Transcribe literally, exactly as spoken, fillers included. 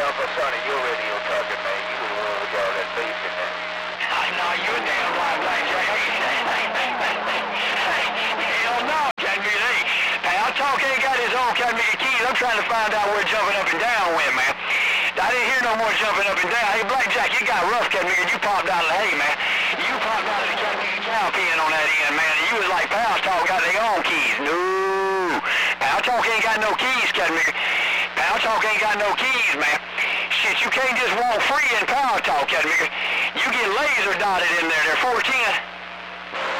Uncle Sonny, your radio talking, man. You were the one with all that bass in there. I know you're damn right, Blackjack. Hell no, Cat Meter. Hey, Pal Talk ain't got his own Cat Meter keys. I'm trying to find out where jumping up and down went, man. I didn't hear no more jumping up and down. Hey, Blackjack, you got rough, Cat Meter. You popped out of the hay, man. You popped out of the Cat Meter cow pen on that end, man. And you was like, Pal Talk got their own keys. No. Pal Talk ain't got no keys, Cat Meter. Pal Talk ain't got no keys, man. Shit, you can't just walk free in Power Talk, Cat Meter. You get laser dotted in there. They're four ten.